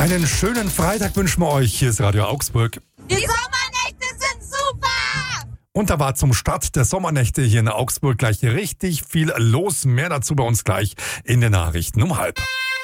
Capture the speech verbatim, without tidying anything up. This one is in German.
Einen schönen Freitag wünschen wir euch. Hier ist Radio Augsburg. Die Sommernächte sind super! Und da war zum Start der Sommernächte hier in Augsburg gleich richtig viel los. Mehr dazu bei uns gleich in den Nachrichten um halb.